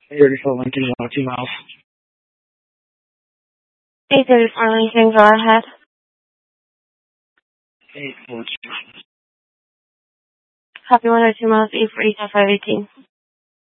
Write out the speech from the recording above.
34 Lincoln, 2 miles. 834 Lincoln, go ahead. 842. Copy 102 miles, 845, 518.